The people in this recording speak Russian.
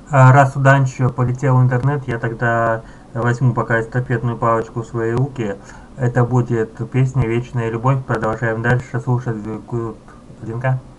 Раз Суданчик полетел в интернет, я тогда возьму пока эстафетную палочку в свои руки. Это будет песня «Вечная любовь». Продолжаем дальше слушать Гурт 1К.